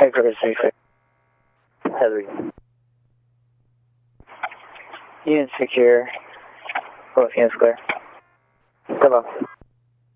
Headquarters 36. Heather. Unit secure. Both units clear. Hello.